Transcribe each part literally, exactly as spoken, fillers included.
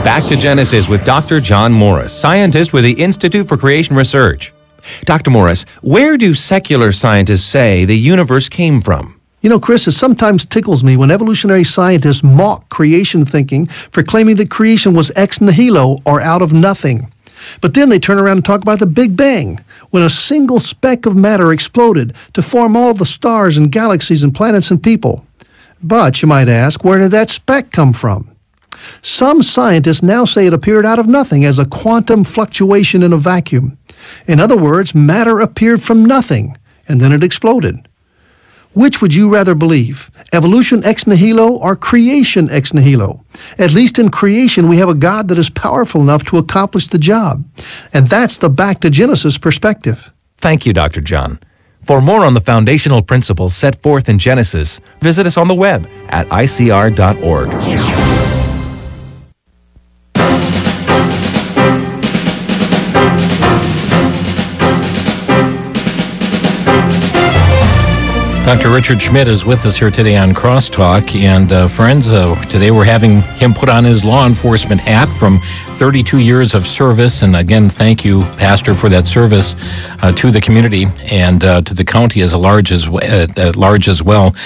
Back to Genesis with Doctor John Morris, scientist with the Institute for Creation Research. Doctor Morris, where do secular scientists say the universe came from? You know, Chris, it sometimes tickles me when evolutionary scientists mock creation thinking for claiming that creation was ex nihilo, or out of nothing. But then they turn around and talk about the Big Bang, when a single speck of matter exploded to form all the stars and galaxies and planets and people. But, you might ask, where did that speck come from? Some scientists now say it appeared out of nothing as a quantum fluctuation in a vacuum. In other words, matter appeared from nothing, and then it exploded. Which would you rather believe, evolution ex nihilo or creation ex nihilo? At least in creation, we have a God that is powerful enough to accomplish the job. And that's the Back to Genesis perspective. Thank you, Doctor John. For more on the foundational principles set forth in Genesis, visit us on the web at I C R dot org. Doctor Richard Schmidt is with us here today on Crosstalk, and uh, friends, uh, today we're having him put on his law enforcement hat from thirty-two years of service, and again, thank you, Pastor, for that service uh, to the community and uh, to the county as a large as uh, at large as well.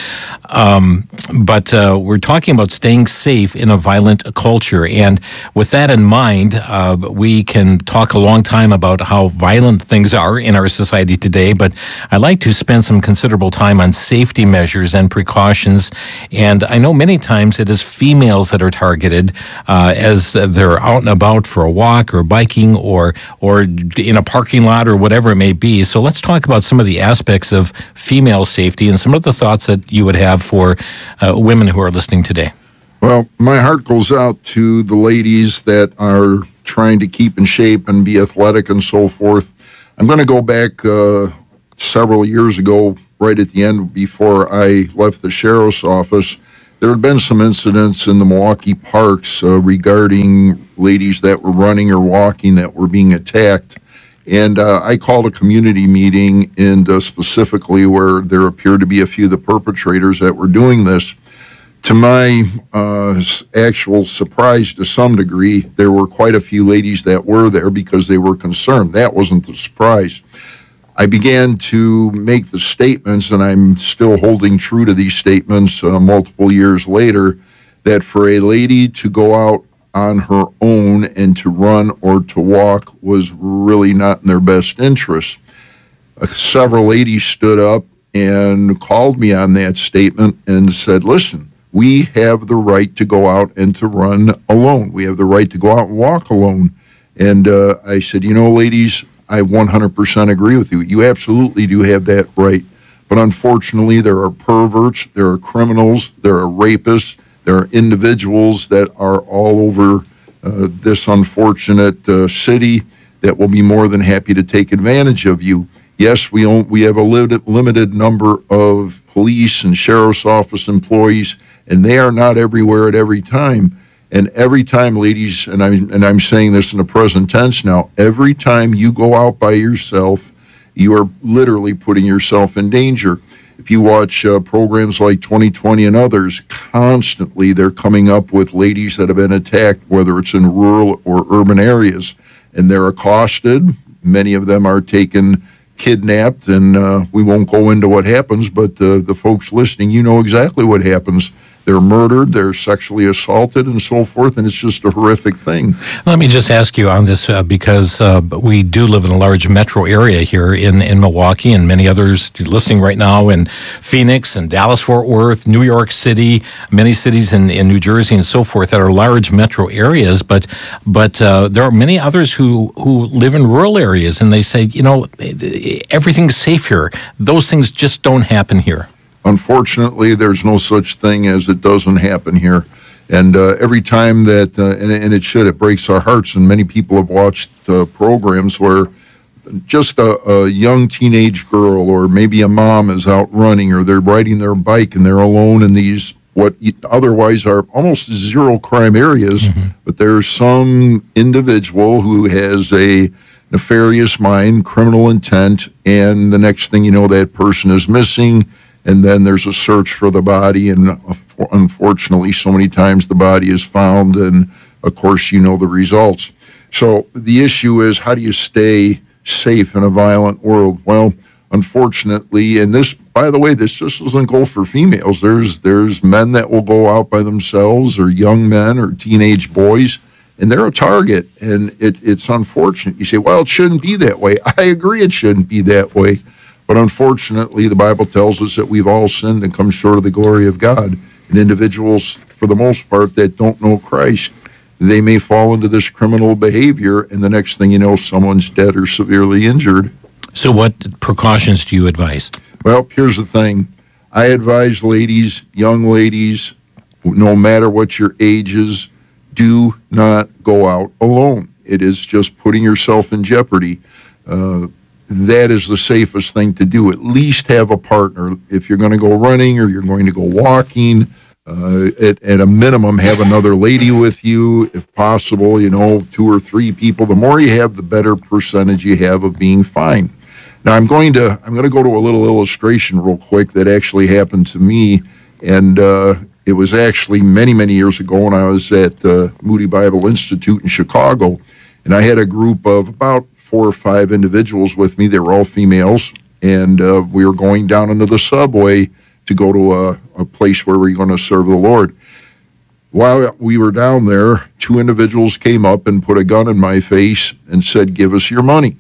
Um, but uh, we're talking about staying safe in a violent culture, and with that in mind, uh, we can talk a long time about how violent things are in our society today. But I'd like to spend some considerable time on safety measures and precautions. And I know many times it is females that are targeted uh, as they're out and about for a walk or biking or or in a parking lot or whatever it may be. So let's talk about some of the aspects of female safety and some of the thoughts that you would have for uh, women who are listening today. Well, my heart goes out to the ladies that are trying to keep in shape and be athletic and so forth. I'm going to go back uh, several years ago, right at the end before I left the sheriff's office. There had been some incidents in the Milwaukee parks uh, regarding ladies that were running or walking that were being attacked. And uh, I called a community meeting, and uh, specifically where there appeared to be a few of the perpetrators that were doing this. To my uh, actual surprise, to some degree, there were quite a few ladies that were there because they were concerned. That wasn't the surprise. I began to make the statements, and I'm still holding true to these statements uh, multiple years later, that for a lady to go out on her own and to run or to walk was really not in their best interest. Uh, several ladies stood up and called me on that statement and said, listen, we have the right to go out and to run alone. We have the right to go out and walk alone. And uh, I said, you know, ladies, I one hundred percent agree with you. You absolutely do have that right. But unfortunately, there are perverts, there are criminals, there are rapists, there are individuals that are all over uh, this unfortunate uh, city that will be more than happy to take advantage of you. Yes, we own, we have a limited, limited number of police and sheriff's office employees, and they are not everywhere at every time. And every time, ladies, and I'm, and I'm saying this in the present tense now, every time you go out by yourself, you are literally putting yourself in danger. If you watch uh, programs like twenty twenty and others, constantly they're coming up with ladies that have been attacked, whether it's in rural or urban areas, and they're accosted. Many of them are taken kidnapped, and uh, we won't go into what happens, but uh, the folks listening, you know exactly what happens. They're murdered, they're sexually assaulted, and so forth, and it's just a horrific thing. Let me just ask you on this, uh, because uh, we do live in a large metro area here in, in Milwaukee, and many others listening right now in Phoenix and Dallas-Fort Worth, New York City, many cities in, in New Jersey and so forth that are large metro areas, but but uh, there are many others who, who live in rural areas, and they say, you know, everything's safe here. Those things just don't happen here. Unfortunately, there's no such thing as it doesn't happen here. And uh, every time that, uh, and, and it should, it breaks our hearts. And many people have watched uh, programs where just a, a young teenage girl or maybe a mom is out running, or they're riding their bike and they're alone in these what otherwise are almost zero crime areas. Mm-hmm. But there's some individual who has a nefarious mind, criminal intent, and the next thing you know, that person is missing. And then there's a search for the body, and unfortunately, so many times the body is found, and of course, you know the results. So the issue is, how do you stay safe in a violent world? Well, unfortunately, and this, by the way, this just doesn't go for females. There's there's men that will go out by themselves, or young men, or teenage boys, and they're a target. And it, it's unfortunate. You say, well, it shouldn't be that way. I agree it shouldn't be that way. But unfortunately, the Bible tells us that we've all sinned and come short of the glory of God. And individuals, for the most part, that don't know Christ, they may fall into this criminal behavior, and the next thing you know, someone's dead or severely injured. So what precautions do you advise? Well, here's the thing. I advise ladies, young ladies, no matter what your age is, do not go out alone. It is just putting yourself in jeopardy. Uh, that is the safest thing to do. At least have a partner. If you're going to go running or you're going to go walking, Uh, at, at a minimum, have another lady with you, if possible, you know, two or three people. The more you have, the better percentage you have of being fine. Now, I'm going to I'm going to go to a little illustration real quick that actually happened to me, and uh, it was actually many, many years ago when I was at uh, Moody Bible Institute in Chicago, and I had a group of about four or five individuals with me. They were all females, and uh, we were going down into the subway to go to a, a place where we're going to serve the Lord. While we were down there, two individuals came up and put a gun in my face and said, "Give us your money."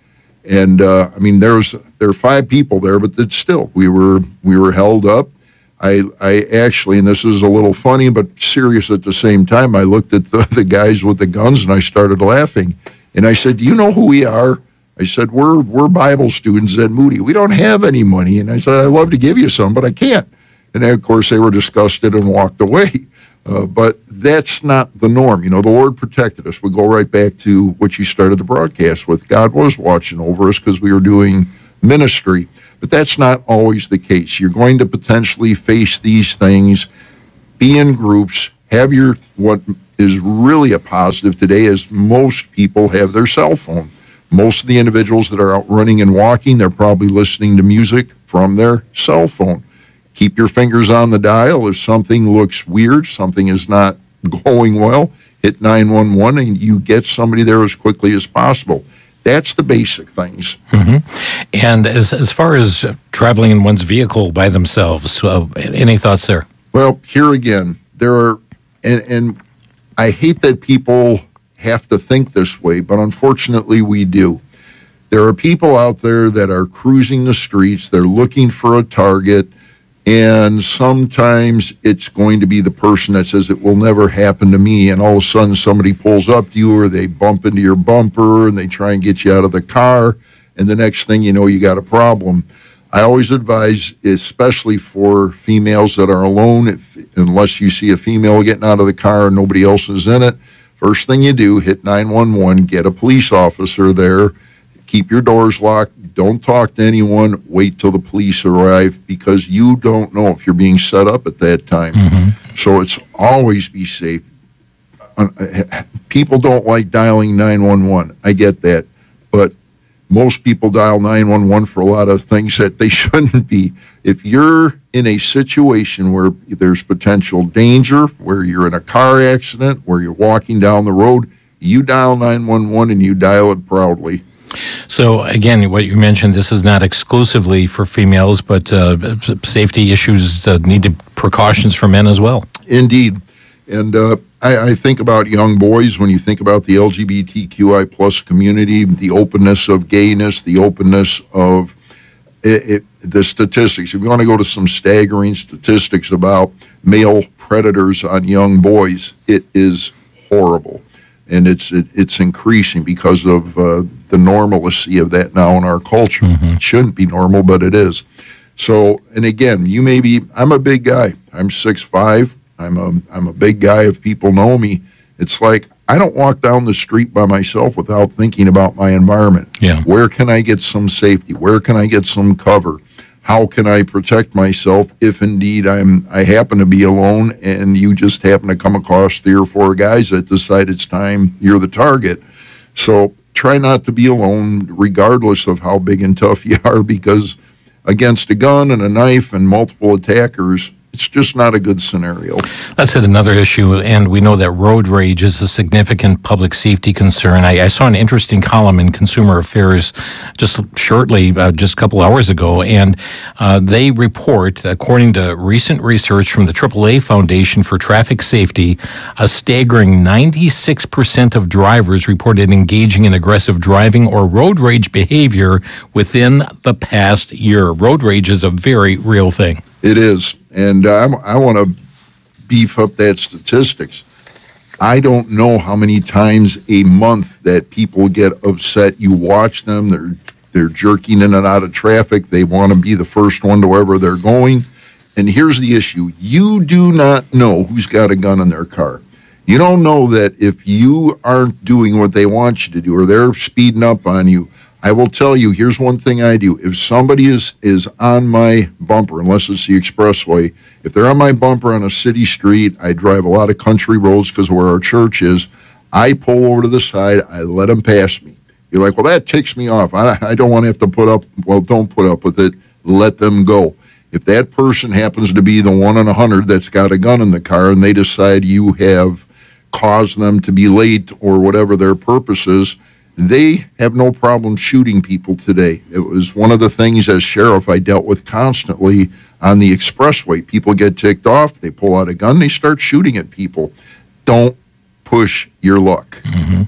And uh, I mean, there's there are five people there, but it's still we were we were held up. I I actually, and this is a little funny but serious at the same time, I looked at the, the guys with the guns and I started laughing. And I said, "Do you know who we are?" I said, we're we're Bible students at Moody. We don't have any money. And I said, "I'd love to give you some, but I can't." And then, of course, they were disgusted and walked away. Uh, but that's not the norm. You know, the Lord protected us. We go right back to what you started the broadcast with. God was watching over us because we were doing ministry. But that's not always the case. You're going to potentially face these things, be in groups, have your, what is really a positive today is most people have their cell phone. Most of the individuals that are out running and walking, they're probably listening to music from their cell phone. Keep your fingers on the dial. If something looks weird, something is not going well, hit nine one one and you get somebody there as quickly as possible. That's the basic things. Mm-hmm. And as as far as traveling in one's vehicle by themselves, uh, any thoughts there? Well, here again, there are, and, and I hate that people have to think this way, but unfortunately we do. There are people out there that are cruising the streets, they're looking for a target, and sometimes it's going to be the person that says it will never happen to me, and all of a sudden somebody pulls up to you or they bump into your bumper and they try and get you out of the car, and the next thing you know, you got a problem. I always advise, especially for females that are alone, if, unless you see a female getting out of the car and nobody else is in it, first thing you do, hit nine one one, get a police officer there, keep your doors locked, don't talk to anyone, wait till the police arrive, because you don't know if you're being set up at that time. Mm-hmm. So it's always be safe. People don't like dialing nine one one. I get that. But most people dial nine one one for a lot of things that they shouldn't be. If you're in a situation where there's potential danger, where you're in a car accident, where you're walking down the road, you dial nine one one and you dial it proudly. So, again, what you mentioned, this is not exclusively for females, but uh, safety issues uh, need to, precautions for men as well. Indeed. And uh, I, I think about young boys when you think about the L G B T Q I plus community, the openness of gayness, the openness of it, it, the statistics. If you want to go to some staggering statistics about male predators on young boys, it is horrible. And it's it, it's increasing because of uh, the normalcy of that now in our culture. Mm-hmm. It shouldn't be normal, but it is. So, and again, you may be, I'm a big guy. I'm six five. I'm a, I'm a big guy. If people know me, it's like I don't walk down the street by myself without thinking about my environment. Yeah. Where can I get some safety? Where can I get some cover? How can I protect myself if indeed I'm I happen to be alone and you just happen to come across three or four guys that decide it's time you're the target? So try not to be alone regardless of how big and tough you are, because against a gun and a knife and multiple attackers, It's just not a good scenario. That's another issue, and we know that road rage is a significant public safety concern. I, I saw an interesting column in Consumer Affairs just shortly, uh, just a couple hours ago, and uh, they report, according to recent research from the triple A Foundation for Traffic Safety, a staggering ninety-six percent of drivers reported engaging in aggressive driving or road rage behavior within the past year. Road rage is a very real thing. It is. And uh, I want to beef up that statistics. I don't know how many times a month that people get upset. You watch them, they're they're jerking in and out of traffic. They want to be the first one to wherever they're going. And here's the issue. You do not know who's got a gun in their car. You don't know that if you aren't doing what they want you to do or they're speeding up on you. I will tell you, here's one thing I do. If somebody is, is on my bumper, unless it's the expressway, if they're on my bumper on a city street, I drive a lot of country roads because of where our church is, I pull over to the side, I let them pass me. You're like, well, that ticks me off. I, I don't want to have to put up, well, don't put up with it. Let them go. If that person happens to be the one in a hundred that's got a gun in the car and they decide you have caused them to be late or whatever their purpose is, they have no problem shooting people today. It was one of the things as sheriff I dealt with constantly on the expressway. People get ticked off, they pull out a gun, they start shooting at people. Don't push your luck. Mm-hmm.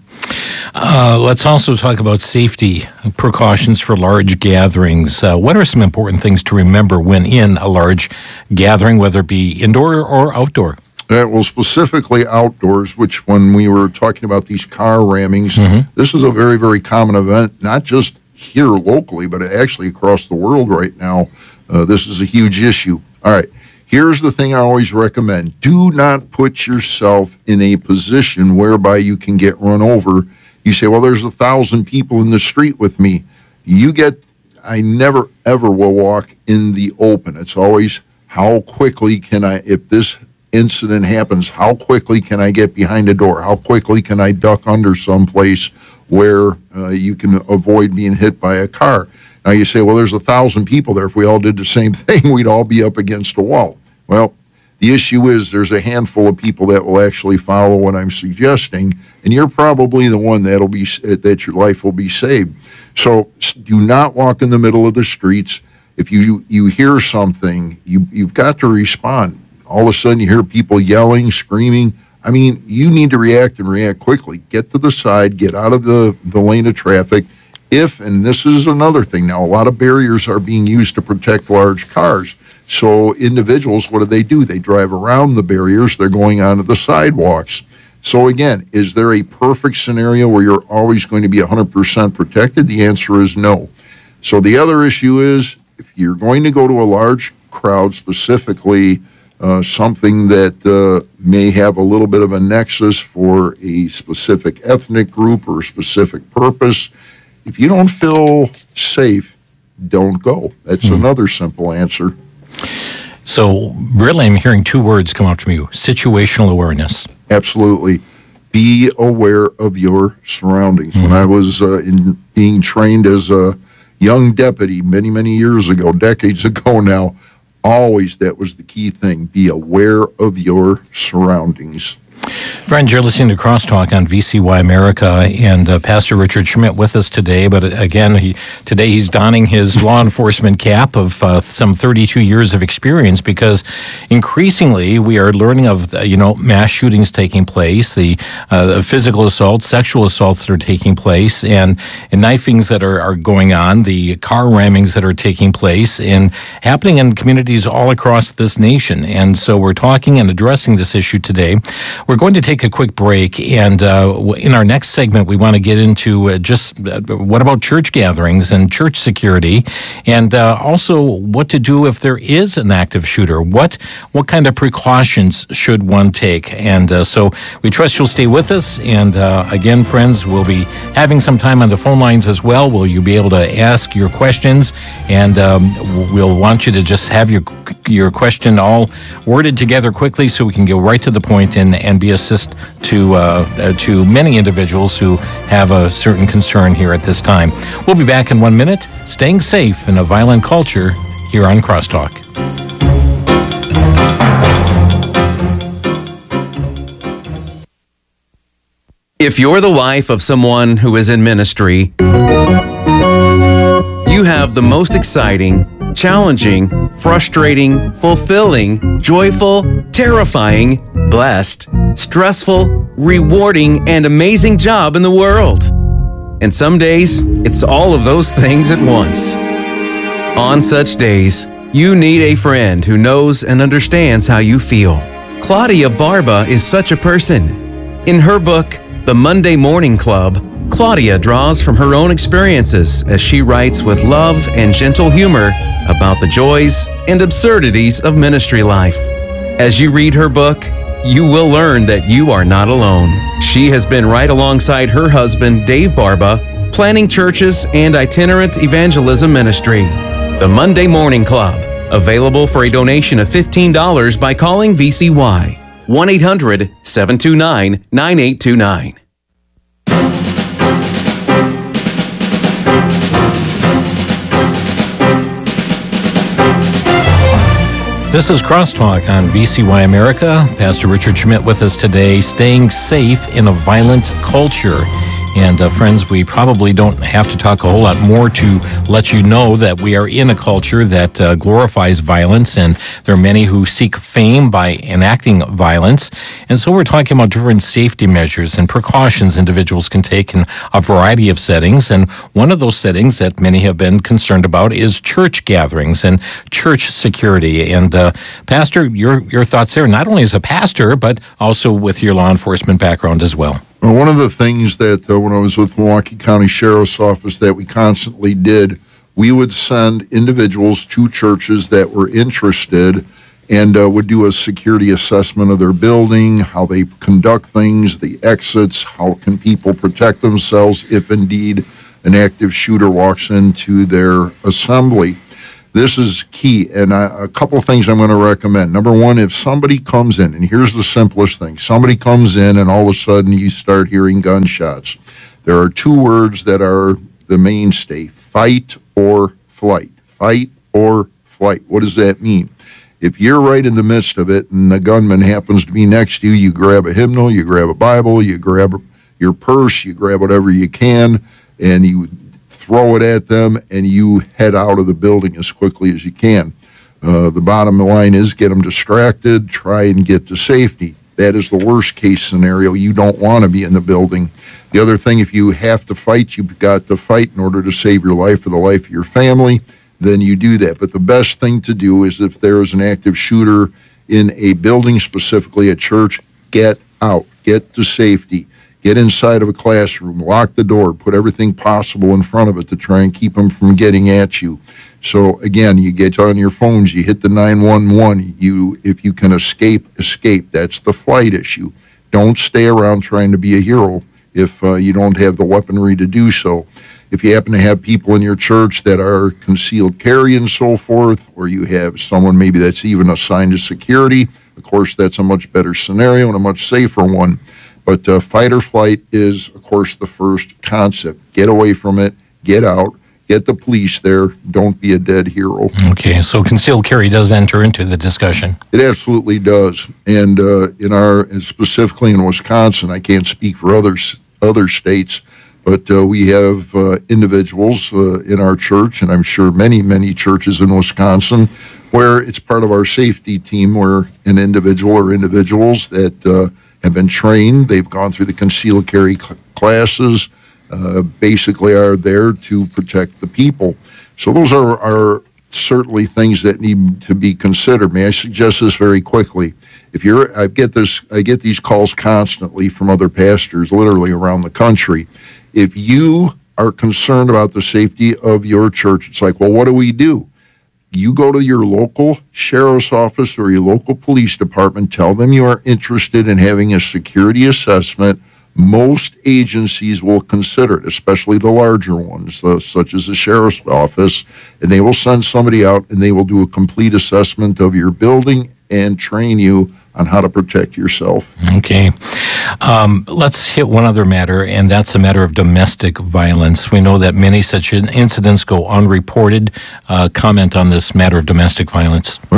Uh, let's also talk about safety precautions for large gatherings. Uh, what are some important things to remember when in a large gathering, whether it be indoor or outdoor? Uh, well, specifically outdoors, which when we were talking about these car rammings, mm-hmm. this is a very, very common event, not just here locally, but actually across the world right now. Uh, this is a huge issue. All right, here's the thing I always recommend. Do not put yourself in a position whereby you can get run over. You say, well, there's a thousand people in the street with me. You get, I never, ever will walk in the open. It's always, how quickly can I, if this incident happens, how quickly can I get behind a door? How quickly can I duck under someplace where uh, you can avoid being hit by a car? Now you say, well, there's a thousand people there. If we all did the same thing, we'd all be up against a wall. Well, the issue is there's a handful of people that will actually follow what I'm suggesting, and you're probably the one that'll be that your life will be saved. So do not walk in the middle of the streets. If you you hear something, you you've got to respond. All of a sudden, you hear people yelling, screaming. I mean, you need to react and react quickly. Get to the side, get out of the, the lane of traffic. If, and this is another thing now, a lot of barriers are being used to protect large cars. So individuals, what do they do? They drive around the barriers. They're going onto the sidewalks. So again, is there a perfect scenario where you're always going to be one hundred percent protected? The answer is no. So the other issue is, if you're going to go to a large crowd, specifically Uh, something that uh, may have a little bit of a nexus for a specific ethnic group or a specific purpose. If you don't feel safe, don't go. That's mm. another simple answer. So really, I'm hearing two words come out from you: situational awareness. Absolutely. Be aware of your surroundings. Mm. When I was uh, in being trained as a young deputy many, many years ago, decades ago now, always that was the key thing. Be aware of your surroundings. Friends, you're listening to Crosstalk on V C Y America, and uh, Pastor Richard Schmidt with us today. But again, he, today he's donning his law enforcement cap of uh, some thirty-two years of experience, because increasingly we are learning of uh, you know mass shootings taking place, the, uh, the physical assaults, sexual assaults that are taking place, and, and knifings that are, are going on, the car rammings that are taking place and happening in communities all across this nation. And so we're talking and addressing this issue today. We're going to take a quick break, and uh, in our next segment, we want to get into uh, just uh, what about church gatherings and church security, and uh, also what to do if there is an active shooter. What what kind of precautions should one take? And uh, so we trust you'll stay with us. And uh, again, friends, we'll be having some time on the phone lines as well. Will you be able to ask your questions? And um, we'll want you to just have your your question all worded together quickly, so we can go right to the point and and be assist to uh, to many individuals who have a certain concern here at this time. We'll be back in one minute. Staying safe in a violent culture here on Crosstalk. If you're the wife of someone who is in ministry, you have the most exciting, challenging, frustrating, fulfilling, joyful, terrifying, blessed, stressful, rewarding, and amazing job in the world. And some days, it's all of those things at once. On such days, you need a friend who knows and understands how you feel. Claudia Barba is such a person. In her book, The Monday Morning Club, Claudia draws from her own experiences as she writes with love and gentle humor about the joys and absurdities of ministry life. As you read her book, you will learn that you are not alone. She has been right alongside her husband, Dave Barba, planning churches and itinerant evangelism ministry. The Monday Morning Club, available for a donation of fifteen dollars by calling V C Y, one eight hundred, seven two nine, nine eight two nine. This is Crosstalk on V C Y America. Pastor Richard Schmidt with us today, staying safe in a violent culture. And uh, friends, we probably don't have to talk a whole lot more to let you know that we are in a culture that uh, glorifies violence, and there are many who seek fame by enacting violence. And so we're talking about different safety measures and precautions individuals can take in a variety of settings. And one of those settings that many have been concerned about is church gatherings and church security. And uh, Pastor, your your thoughts there, not only as a pastor, but also with your law enforcement background as well. Well, one of the things that uh, when I was with Milwaukee County Sheriff's Office that we constantly did, we would send individuals to churches that were interested and uh, would do a security assessment of their building, how they conduct things, the exits, how can people protect themselves if indeed an active shooter walks into their assembly. This is key, and I, a couple of things I'm going to recommend. Number one, if somebody comes in, and here's the simplest thing, somebody comes in and all of a sudden you start hearing gunshots. There are two words that are the mainstay, fight or flight. Fight or flight. What does that mean? If you're right in the midst of it and the gunman happens to be next to you, you grab a hymnal, you grab a Bible, you grab your purse, you grab whatever you can, and you throw it at them, and you head out of the building as quickly as you can. Uh, the bottom line is get them distracted, try and get to safety. That is the worst case scenario. You don't want to be in the building. The other thing, if you have to fight, you've got to fight in order to save your life or the life of your family, then you do that. But the best thing to do is if there is an active shooter in a building, specifically a church, get out, get to safety. Get inside of a classroom, lock the door, put everything possible in front of it to try and keep them from getting at you. So again, you get on your phones, you hit the nine one one. You, if you can escape, escape. That's the flight issue. Don't stay around trying to be a hero if uh, you don't have the weaponry to do so. If you happen to have people in your church that are concealed carry and so forth, or you have someone maybe that's even assigned to security, of course, that's a much better scenario and a much safer one. But uh, fight or flight is, of course, the first concept. Get away from it. Get out. Get the police there. Don't be a dead hero. Okay, so concealed carry does enter into the discussion. It absolutely does. And uh, in our, and specifically in Wisconsin, I can't speak for others, other states, but uh, we have uh, individuals uh, in our church, and I'm sure many, many churches in Wisconsin, where it's part of our safety team where an individual or individuals that uh, have been trained, they've gone through the concealed carry cl- classes, uh, basically are there to protect the people. So those are, are certainly things that need to be considered. May I suggest this very quickly? If you're, I get this, I get these calls constantly from other pastors, literally around the country. If you are concerned about the safety of your church, it's like, well, what do we do? You go to your local sheriff's office or your local police department, tell them you are interested in having a security assessment. Most agencies will consider it, especially the larger ones, uh, such as the sheriff's office, and they will send somebody out and they will do a complete assessment of your building and train you on how to protect yourself. Okay. Um, let's hit one other matter, and that's the matter of domestic violence. We know that many such incidents go unreported. Uh, comment on this matter of domestic violence. Well,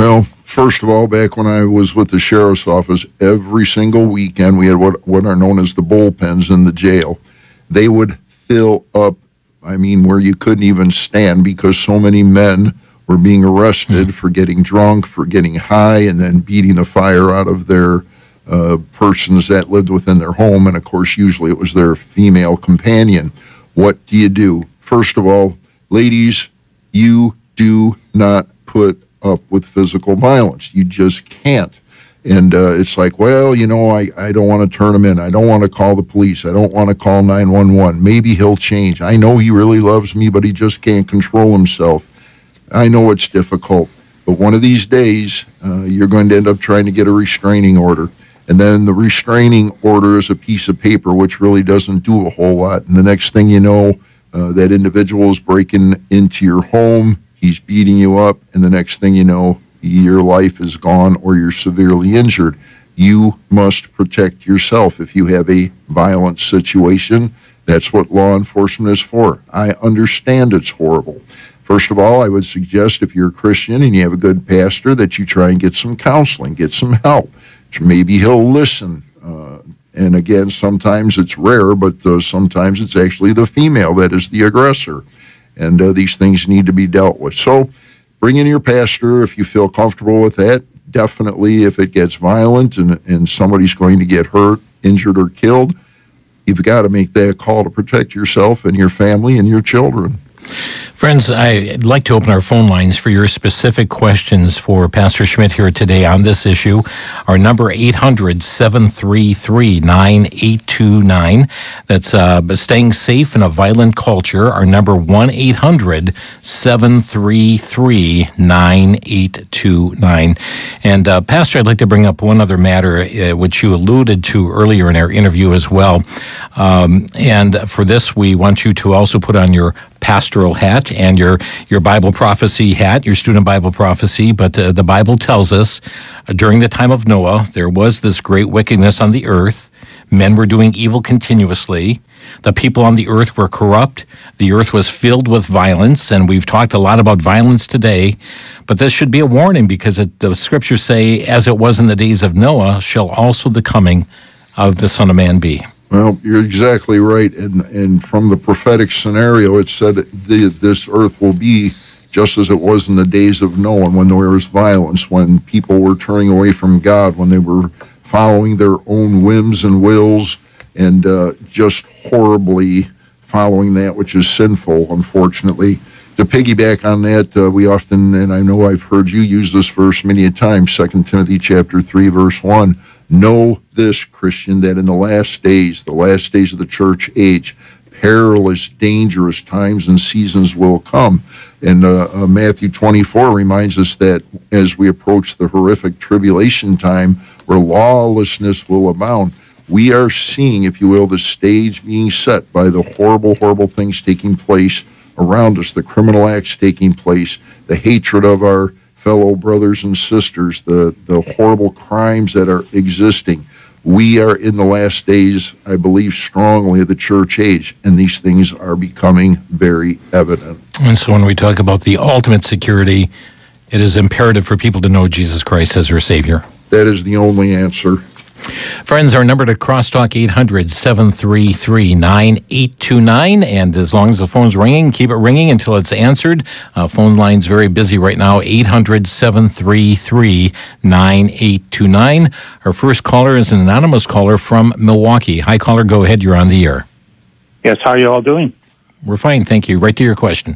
First of all, back when I was with the sheriff's office, every single weekend we had what, what are known as the bullpens in the jail. They would fill up, I mean, where you couldn't even stand because so many men were being arrested mm. for getting drunk, for getting high, and then beating the fire out of their uh, persons that lived within their home. And, of course, usually it was their female companion. What do you do? First of all, ladies, you do not put up with physical violence. You just can't. And uh, it's like, well, you know, I, I don't want to turn him in. I don't want to call the police. I don't want to call nine one one. Maybe he'll change. I know he really loves me, but he just can't control himself. I know it's difficult. But one of these days, uh, you're going to end up trying to get a restraining order. And then the restraining order is a piece of paper which really doesn't do a whole lot. And the next thing you know, uh, that individual is breaking into your home. He's beating you up, and the next thing you know, your life is gone or you're severely injured. You must protect yourself if you have a violent situation. That's what law enforcement is for. I understand it's horrible. First of all, I would suggest if you're a Christian and you have a good pastor that you try and get some counseling, get some help. Maybe he'll listen. Uh, and again, sometimes it's rare, but uh, sometimes it's actually the female that is the aggressor. And uh, these things need to be dealt with. So bring in your pastor if you feel comfortable with that. Definitely, if it gets violent and, and somebody's going to get hurt, injured, or killed, you've got to make that call to protect yourself and your family and your children. Friends, I'd like to open our phone lines for your specific questions for Pastor Schmidt here today on this issue. Our number, eight hundred, seven three three, nine eight two nine. That's uh, staying safe in a violent culture. Our number, one eight hundred, seven three three, nine eight two nine. And uh, Pastor, I'd like to bring up one other matter, uh, which you alluded to earlier in our interview as well. Um, and for this, we want you to also put on your pastoral hat and your your Bible prophecy hat, your student Bible prophecy. But uh, the Bible tells us uh, during the time of Noah, there was this great wickedness on the earth. Men were doing evil continuously. The people on the earth were corrupt. The earth was filled with violence, and we've talked a lot about violence today. But this should be a warning because it, the scriptures say, as it was in the days of Noah, shall also the coming of the Son of Man be. Well, you're exactly right. And, and from the prophetic scenario, it said the, this earth will be just as it was in the days of Noah, when there was violence, when people were turning away from God, when they were following their own whims and wills, and uh, just horribly following that which is sinful, unfortunately. To piggyback on that, uh, we often, and I know I've heard you use this verse many a time, Second Timothy chapter three, verse one, know this, Christian, that in the last days, the last days of the church age, perilous, dangerous times and seasons will come. And uh, uh, Matthew twenty-four reminds us that as we approach the horrific tribulation time where lawlessness will abound, we are seeing, if you will, the stage being set by the horrible, horrible things taking place around us, the criminal acts taking place, the hatred of our fellow brothers and sisters, the, the horrible crimes that are existing. We are in the last days, I believe strongly, of the church age, and these things are becoming very evident. And so when we talk about the ultimate security, it is imperative for people to know Jesus Christ as their Savior. That is the only answer. Friends, our number to crosstalk, eight hundred, seven three three, nine eight two nine. And as long as the phone's ringing, keep it ringing until it's answered. Uh, phone line's very busy right now, eight hundred, seven three three, nine eight two nine. Our first caller is an anonymous caller from Milwaukee. Hi, caller, go ahead. You're on the air. Yes, how are you all doing? We're fine, thank you. Right to your question.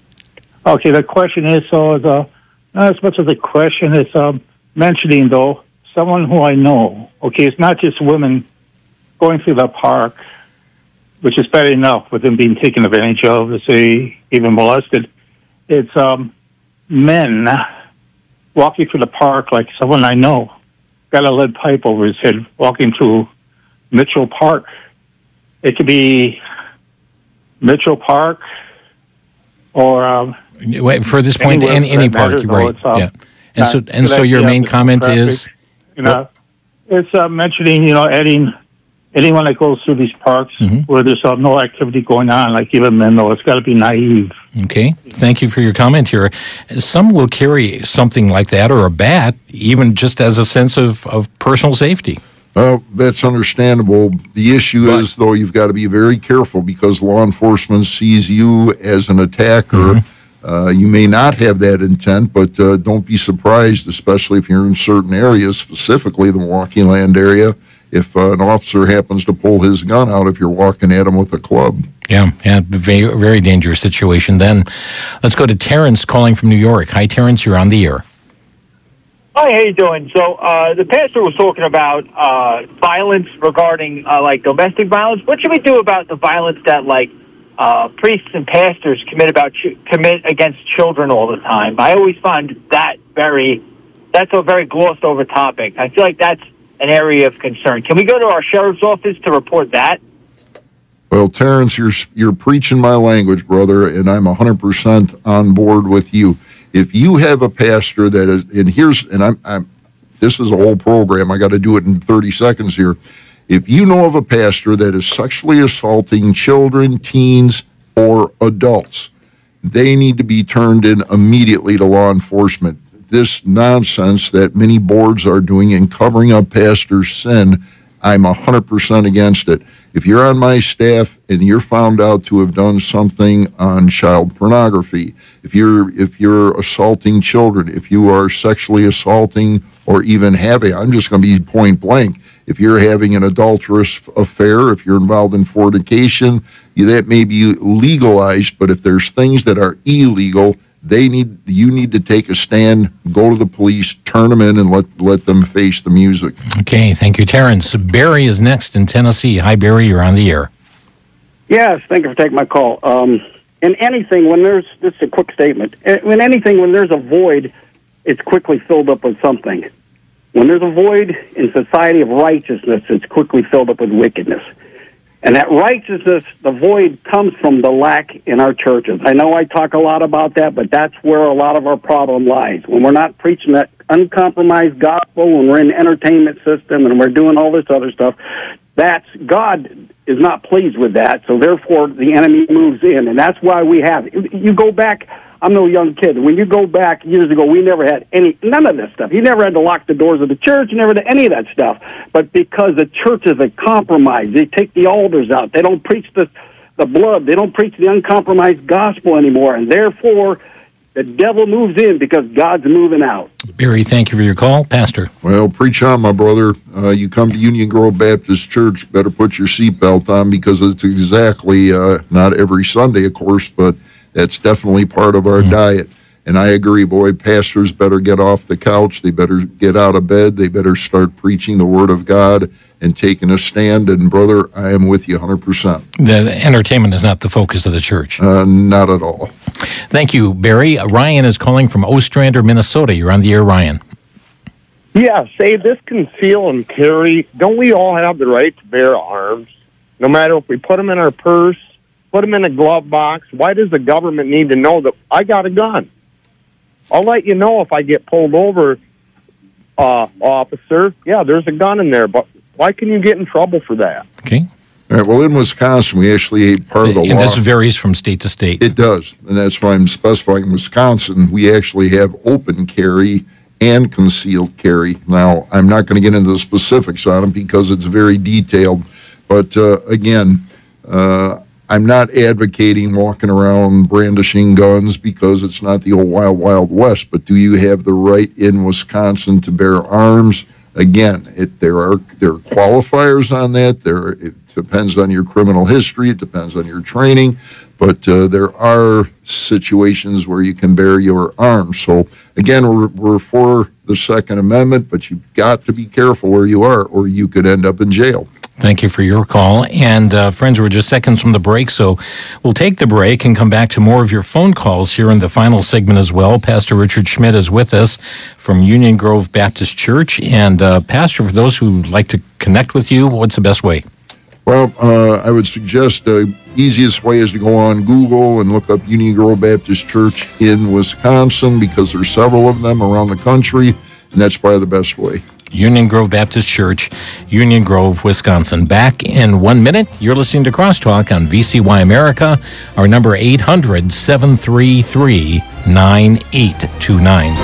Okay, the question is, so the, not as much as the question is um, mentioning, though, someone who I know. Okay, it's not just women going through the park, which is bad enough with them being taken advantage of, to say, even molested. It's um, men walking through the park like someone I know got a lead pipe over his head walking through Mitchell Park. It could be Mitchell Park or... Um, Wait, for this point, any, any park, matters, right? Um, yeah. And so, and so your main comment is... You know, it's uh, mentioning, you know, adding anyone that goes through these parks Mm-hmm. where there's uh, no activity going on, like even men, though, it's got to be naive. Okay, thank you for your comment here. Some will carry something like that or a bat, even just as a sense of, of personal safety. Well, that's understandable. The issue But- is, though, you've got to be very careful because law enforcement sees you as an attacker. Mm-hmm. Uh, you may not have that intent, but uh, don't be surprised, especially if you're in certain areas, specifically the Milwaukee Land area, if uh, an officer happens to pull his gun out if you're walking at him with a club. Yeah, yeah, very, very dangerous situation then. Let's go to Terrence calling from New York. Hi, Terrence, you're on the air. Hi, how you doing? So uh, the pastor was talking about uh, violence regarding uh, like domestic violence. What should we do about the violence that like uh, priests and pastors commit about ch- commit against children all the time? I always find that very that's a very glossed over topic. I feel like that's an area of concern. Can we go to our sheriff's office to report that? Well, Terrence, you're you're preaching my language, brother, and I'm one hundred percent on board with you. If you have a pastor that is, and here's, and I'm, I'm this is a whole program. I got to do it in thirty seconds here. If you know of a pastor that is sexually assaulting children, teens, or adults, they need to be turned in immediately to law enforcement. This nonsense that many boards are doing in covering up pastors' sin, I'm one hundred percent against it. If you're on my staff and you're found out to have done something on child pornography, if you're if you're assaulting children, if you are sexually assaulting or even having, I'm just going to be point blank, if you're having an adulterous affair, if you're involved in fornication, that may be legalized, but if there's things that are illegal, they need you need to take a stand, go to the police, turn them in, and let let them face the music. Okay, thank you, Terrence. Barry is next in Tennessee. Hi, Barry, you're on the air. Yes, thank you for taking my call. Um, in anything, when there's, this is a quick statement, in anything, when there's a void, it's quickly filled up with something. When there's a void in society of righteousness, it's quickly filled up with wickedness. And that righteousness, the void, comes from the lack in our churches. I know I talk a lot about that, but that's where a lot of our problem lies. When we're not preaching that uncompromised gospel, when we're in the entertainment system and we're doing all this other stuff, that's God is not pleased with that. So therefore, the enemy moves in, and that's why we have. You go back. I'm no young kid. When you go back years ago, we never had any, none of this stuff. You never had to lock the doors of the church. You never had any of that stuff. But because the churches are compromised, they take the altars out. They don't preach the, the blood. They don't preach the uncompromised gospel anymore. And therefore, the devil moves in because God's moving out. Barry, thank you for your call. Pastor. Well, preach on, my brother. Uh, you come to Union Grove Baptist Church, better put your seatbelt on because it's exactly, uh, not every Sunday, of course, but that's definitely part of our mm-hmm. diet. And I agree, boy, pastors better get off the couch. They better get out of bed. They better start preaching the Word of God and taking a stand. And, brother, I am with you one hundred percent. The entertainment is not the focus of the church. Uh, not at all. Thank you, Barry. Ryan is calling from Ostrander, Minnesota. You're on the air, Ryan. Yeah, say this conceal and carry. Don't we all have the right to bear arms? No matter if we put them in our purse, put them in a glove box. Why does the government need to know that I got a gun? I'll let you know if I get pulled over, uh, officer. Yeah, there's a gun in there, but why can you get in trouble for that? Okay. All right, well, in Wisconsin, we actually, part of the and law. And this varies from state to state. It does, and that's why I'm specifying in Wisconsin, we actually have open carry and concealed carry. Now, I'm not going to get into the specifics on it because it's very detailed, but uh, again, uh, I'm not advocating walking around brandishing guns because it's not the old wild, wild west, but do you have the right in Wisconsin to bear arms? Again, it, there are there are qualifiers on that. There, it depends on your criminal history. It depends on your training, but uh, there are situations where you can bear your arms. So again, we're, we're for the Second Amendment, but you've got to be careful where you are, or you could end up in jail. Thank you for your call. And uh, friends, we're just seconds from the break, so we'll take the break and come back to more of your phone calls here in the final segment as well. Pastor Richard Schmidt is with us from Union Grove Baptist Church. And uh, Pastor, for those who like to connect with you, what's the best way? Well, uh, I would suggest the easiest way is to go on Google and look up Union Grove Baptist Church in Wisconsin because there's several of them around the country, and that's probably the best way. Union Grove Baptist Church, Union Grove, Wisconsin. Back in one minute. You're listening to Crosstalk on V C Y America. Our number eight hundred, seven three three, nine eight two nine.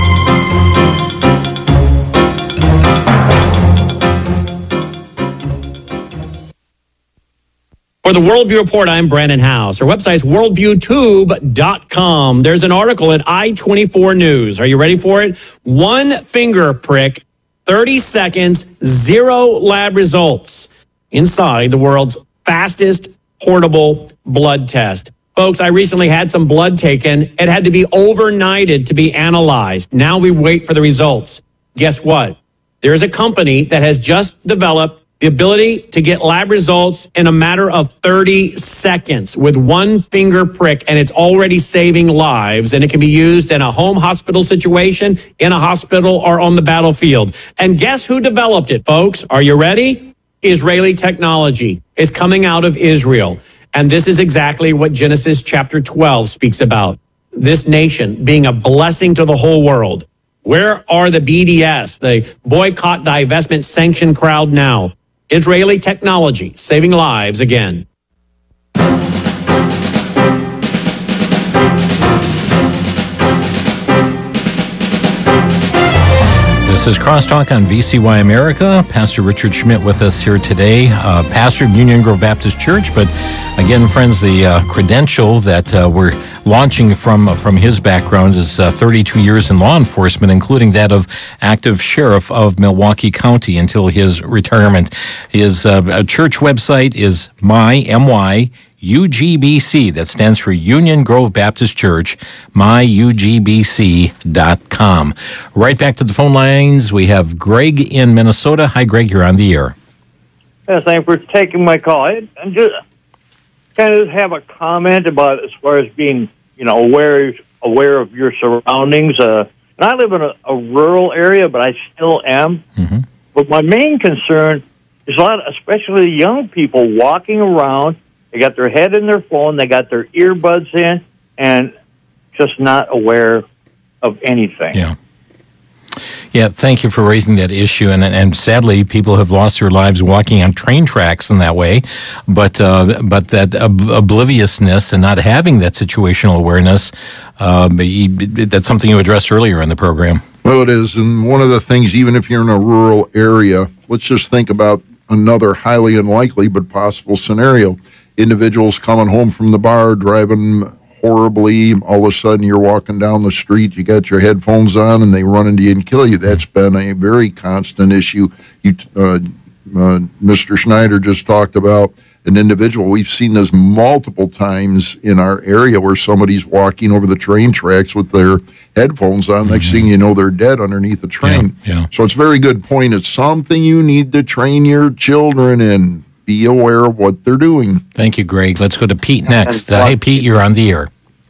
For the Worldview Report, I'm Brandon House. Our website is worldview tube dot com. There's an article at I twenty-four News. Are you ready for it? One finger prick, thirty seconds, zero lab results inside the world's fastest portable blood test. Folks, I recently had some blood taken. It had to be overnighted to be analyzed. Now we wait for the results. Guess what? There's a company that has just developed the ability to get lab results in a matter of thirty seconds with one finger prick, and it's already saving lives, and it can be used in a home hospital situation, in a hospital, or on the battlefield. And guess who developed it, folks? Are you ready? Israeli technology. It's coming out of Israel. And this is exactly what Genesis chapter twelve speaks about. This nation being a blessing to the whole world. Where are the B D S, the boycott, divestment, sanction crowd now? Israeli technology, saving lives again. This is Crosstalk on V C Y America. Pastor Richard Schmidt with us here today, uh, pastor of Union Grove Baptist Church. But again, friends, the uh, credential that uh, we're launching from uh, from his background is uh, thirty-two years in law enforcement, including that of active sheriff of Milwaukee County until his retirement. His uh, church website is my M Y U G B C. That stands for Union Grove Baptist Church, my U G B C dot com. Right back to the phone lines. We have Greg in Minnesota. Hi, Greg. You're on the air. Yes, thank you for taking my call. I, I just kind of have a comment about as far as being, you know, aware aware of your surroundings. Uh, and I live in a, a rural area, but I still am. Mm-hmm. But my main concern is a lot, especially young people walking around. They got their head in their phone, they got their earbuds in, and just not aware of anything. Yeah. Yeah, thank you for raising that issue. And and sadly, people have lost their lives walking on train tracks in that way. But uh, but that ob- obliviousness and not having that situational awareness, uh, that's something you addressed earlier in the program. Well, it is. And one of the things, even if you're in a rural area, let's just think about another highly unlikely but possible scenario. Individuals coming home from the bar, driving horribly, all of a sudden you're walking down the street, you got your headphones on, and they run into you and kill you. That's been a very constant issue. You, uh, uh, Mister Schneider just talked about an individual. We've seen this multiple times in our area where somebody's walking over the train tracks with their headphones on. Next mm-hmm. thing you know, they're dead underneath the train. Yeah, yeah. So it's a very good point. It's something you need to train your children in. Be aware of what they're doing. Thank you, Greg. Let's go to Pete next. Uh, hey, Pete, you're on the air.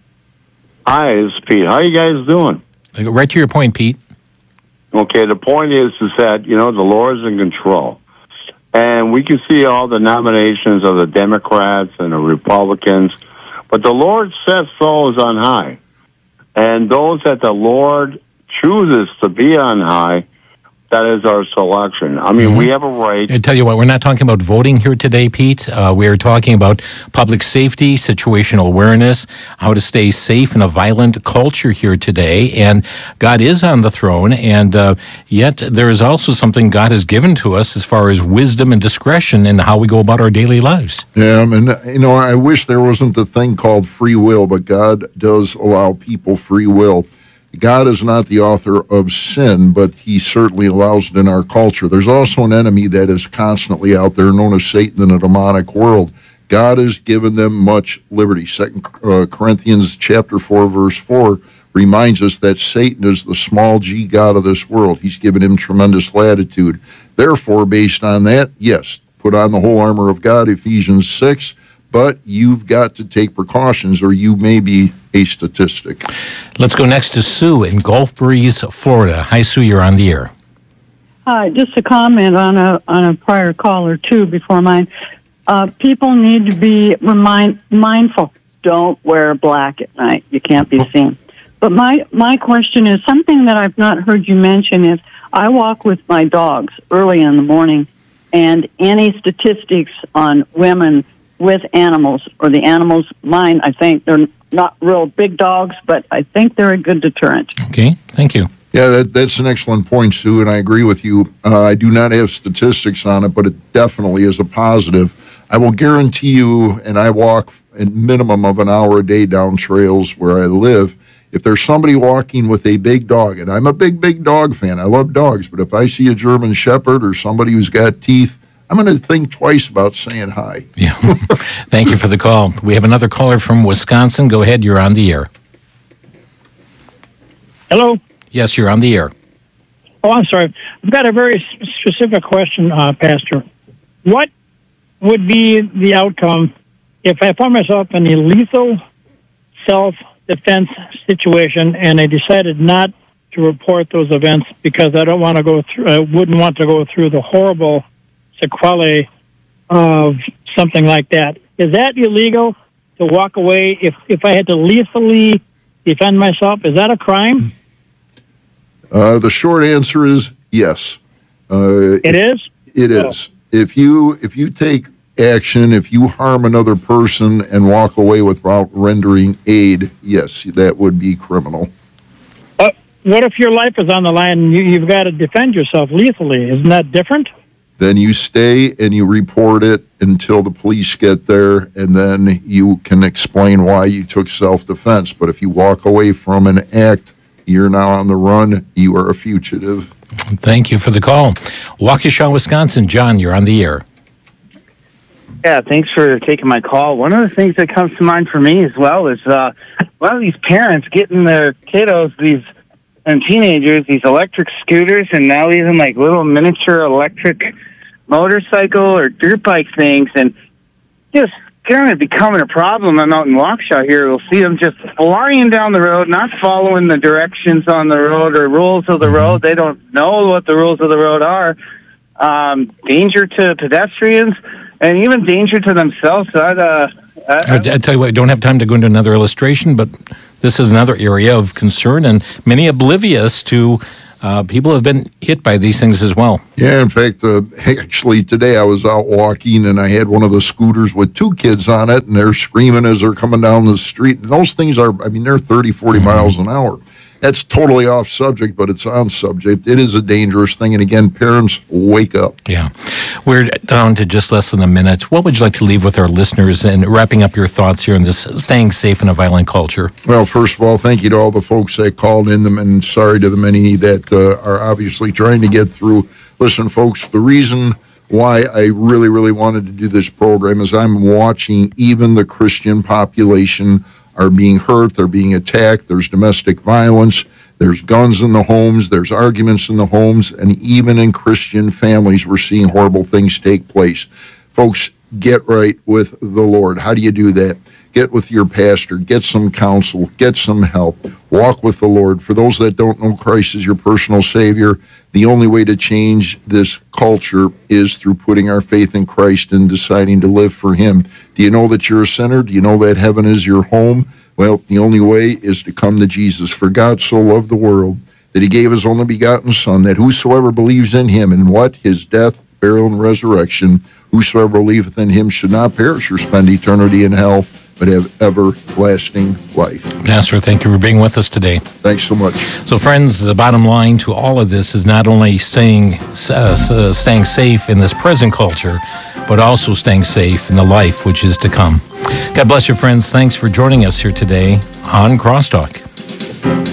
Hi, it's Pete. How you guys doing? Right to your point, Pete. Okay, the point is, is that, you know, the Lord's in control. And we can see all the nominations of the Democrats and the Republicans, but the Lord sets those on high. And those that the Lord chooses to be on high, that is our selection. I mean, mm-hmm. we have a right. I tell you what, we're not talking about voting here today, Pete. Uh, we're talking about public safety, situational awareness, how to stay safe in a violent culture here today. And God is on the throne, and uh, yet there is also something God has given to us as far as wisdom and discretion in how we go about our daily lives. Yeah, and you know, I wish there wasn't a thing called free will, but God does allow people free will. God is not the author of sin, but he certainly allows it in our culture. There's also an enemy that is constantly out there known as Satan in a demonic world. God has given them much liberty. Second uh, Corinthians chapter four, verse four reminds us that Satan is the small g god of this world. He's given him tremendous latitude. Therefore, based on that, yes, put on the whole armor of God, Ephesians six, but you've got to take precautions or you may be a statistic. Let's go next to Sue in Gulf Breeze, Florida. Hi, Sue, you're on the air. Hi, just a comment on a on a prior call or two before mine. Uh, people need to be remind, mindful. Don't wear black at night. You can't be seen. But my, my question is something that I've not heard you mention is I walk with my dogs early in the morning, and any statistics on women with animals, or the animals, mine, I think they're not real big dogs, but I think they're a good deterrent. Okay, thank you. Yeah, that, that's an excellent point, Sue, and I agree with you. Uh, I do not have statistics on it, but it definitely is a positive. I will guarantee you, and I walk a minimum of an hour a day down trails where I live, if there's somebody walking with a big dog, and I'm a big, big dog fan, I love dogs, but if I see a German Shepherd or somebody who's got teeth, I'm going to think twice about saying hi. Yeah. Thank you for the call. We have another caller from Wisconsin. Go ahead, you're on the air. Hello? Yes, you're on the air. Oh, I'm sorry. I've got a very specific question, uh, Pastor. What would be the outcome if I found myself in a lethal self-defense situation and I decided not to report those events because I don't want to go through, I wouldn't want to go through the horrible sequelae of something like that? Is that illegal to walk away if, if I had to lethally defend myself? Is that a crime? Uh, the short answer is yes. Uh, it is? It is. Oh. If you if you take action, if you harm another person and walk away without rendering aid, yes, that would be criminal. Uh, what if your life is on the line and you, you've got to defend yourself lethally? Isn't that different? Then you stay and you report it until the police get there, and then you can explain why you took self-defense. But if you walk away from an act, you're now on the run, you are a fugitive. Thank you for the call. Waukesha, Wisconsin. John, you're on the air. Yeah, thanks for taking my call. One of the things that comes to mind for me as well is uh, a lot of these parents getting their kiddos, these and teenagers, these electric scooters, and now even like little miniature electric motorcycle or dirt bike things, and just kind of becoming a problem. I'm out in Waukesha here. We'll see them just flying down the road, not following the directions on the road or rules of the road. They don't know what the rules of the road are. Um, danger to pedestrians and even danger to themselves. So I'd, uh, I, I, I tell you what, I don't have time to go into another illustration, but this is another area of concern, and many oblivious to uh, people have been hit by these things as well. Yeah, in fact, uh, actually today I was out walking and I had one of the scooters with two kids on it, and they're screaming as they're coming down the street. And those things are, I mean, they're thirty, forty mm-hmm. miles an hour. That's totally off subject, but it's on subject. It is a dangerous thing. And again, parents, wake up. Yeah. We're down to just less than a minute. What would you like to leave with our listeners and wrapping up your thoughts here in this staying safe in a violent culture? Well, first of all, thank you to all the folks that called in them, and sorry to the many that uh, are obviously trying to get through. Listen, folks, the reason why I really, really wanted to do this program is I'm watching even the Christian population are being hurt, they're being attacked, there's domestic violence, there's guns in the homes, there's arguments in the homes, and even in Christian families we're seeing horrible things take place. Folks, get right with the Lord. How do you do that? Get with your pastor, get some counsel, get some help, walk with the Lord. For those that don't know Christ as your personal Savior, the only way to change this culture is through putting our faith in Christ and deciding to live for Him. Do you know that you're a sinner? Do you know that heaven is your home? Well, the only way is to come to Jesus. For God so loved the world that He gave His only begotten Son, that whosoever believes in Him, and what? His death, burial, and resurrection, whosoever believeth in Him should not perish or spend eternity in hell, but have everlasting life. Pastor, thank you for being with us today. Thanks so much. So, friends, the bottom line to all of this is not only staying uh, staying safe in this present culture, but also staying safe in the life which is to come. God bless you, friends. Thanks for joining us here today on Crosstalk.